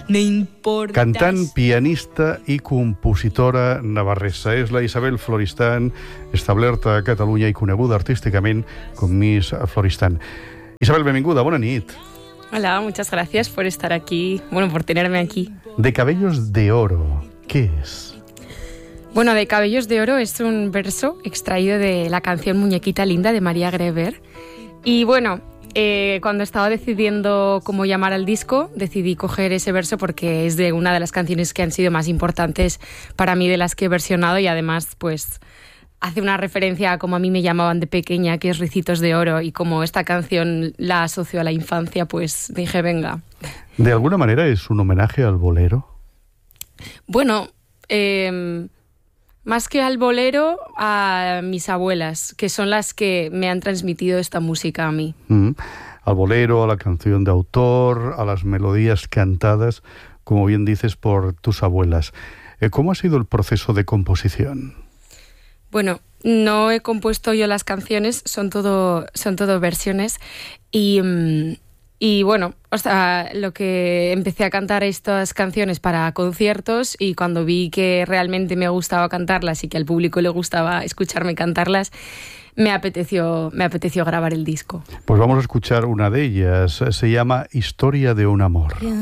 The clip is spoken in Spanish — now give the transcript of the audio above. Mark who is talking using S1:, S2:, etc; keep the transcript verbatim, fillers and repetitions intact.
S1: no importa...
S2: Cantant, pianista i compositora navarresa. És la Isabel Floristan, establerta a Catalunya i coneguda artísticament com Miss Floristan. Isabel, benvinguda, bona nit.
S1: Hola, muchas gracias por estar aquí, bueno, por tenerme aquí.
S2: De Cabellos de Oro, ¿qué es?
S1: Bueno, de Cabellos de Oro es un verso extraído de la canción Muñequita Linda de María Greber. Y bueno, eh, cuando estaba decidiendo cómo llamar al disco, decidí coger ese verso porque es de una de las canciones que han sido más importantes para mí de las que he versionado y además, pues, hace una referencia a cómo a mí me llamaban de pequeña, que es Ricitos de Oro, y como esta canción la asocio a la infancia, pues dije, venga.
S2: ¿De alguna manera es un homenaje al bolero?
S1: Bueno, eh, más que al bolero, a mis abuelas, que son las que me han transmitido esta música a mí.
S2: Mm. Al bolero, a la canción de autor, a las melodías cantadas, como bien dices, por tus abuelas. ¿Cómo ha sido el proceso de composición?
S1: Bueno, no he compuesto yo las canciones, son todo, son todo versiones y, y bueno, o sea, lo que empecé a cantar estas canciones para conciertos y cuando vi que realmente me gustaba cantarlas y que al público le gustaba escucharme cantarlas, me apeteció, me apeteció grabar el disco.
S2: Pues vamos a escuchar una de ellas, se llama Historia de un amor.